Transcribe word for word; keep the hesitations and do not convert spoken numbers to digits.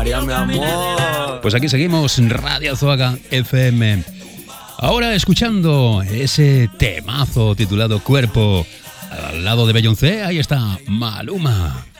Mi amor. Pues aquí seguimos, Radio Azuaga F M. Ahora escuchando ese temazo titulado Cuerpo. Al lado de Beyoncé, ahí está Maluma.